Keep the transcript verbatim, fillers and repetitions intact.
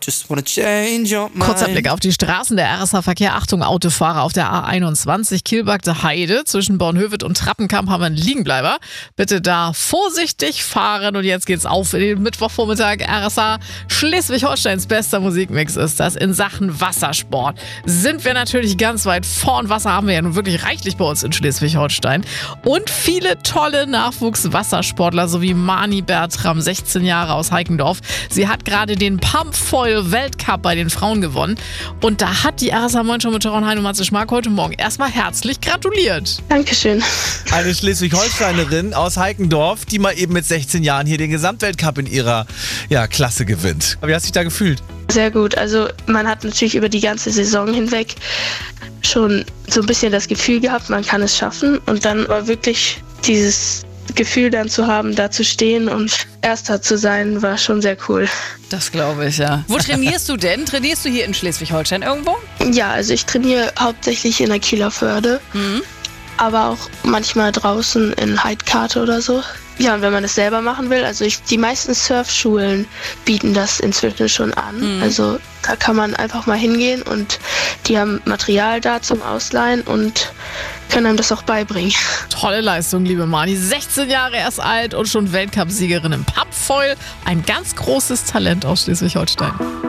Just wanna change your mind. Kurzer Blick auf die Straßen. Der R S A-Verkehr. Achtung, Autofahrer auf der A einundzwanzig, Kilbagte Heide. Zwischen Bornhöved und Trappenkamp haben wir einen Liegenbleiber. Bitte da vorsichtig fahren. Und jetzt geht's auf in den Mittwochvormittag. R S A Schleswig-Holsteins bester Musikmix ist das. In Sachen Wassersport sind wir natürlich ganz weit vorn. Wasser haben wir ja nun wirklich reichlich bei uns in Schleswig-Holstein. Und viele tolle Nachwuchswassersportler, so wie Mani Bertram, sechzehn Jahre aus Heikendorf. Sie hat gerade den Pumpfoil-Weltcup bei den Frauen gewonnen. Und da hat die R S A Moin schon mit Sharon Hein und Matze Schmark heute Morgen erstmal herzlich gratuliert. Dankeschön. Eine Schleswig-Holsteinerin aus Heikendorf, die mal eben mit sechzehn Jahren hier den Gesamtweltcup in ihrer ja, Klasse gewinnt. Wie hast du dich da gefühlt? Sehr gut. Also man hat natürlich über die ganze Saison hinweg schon so ein bisschen das Gefühl gehabt, man kann es schaffen. Und dann war wirklich dieses Gefühl dann zu haben, da zu stehen und Erster zu sein, war schon sehr cool. Das glaube ich, ja. Wo trainierst du denn? Trainierst du hier in Schleswig-Holstein irgendwo? Ja, also ich trainiere hauptsächlich in der Kieler Förde, mhm. aber auch manchmal draußen in Heidkarte oder so. Ja, und wenn man das selber machen will, also ich, die meisten Surfschulen bieten das inzwischen schon an. Mhm. Also da kann man einfach mal hingehen und die haben Material da zum Ausleihen und können einem das auch beibringen. Tolle Leistung, liebe Mani. sechzehn Jahre erst alt und schon Weltcup-Siegerin im Pumpfoil. Ein ganz großes Talent aus Schleswig-Holstein.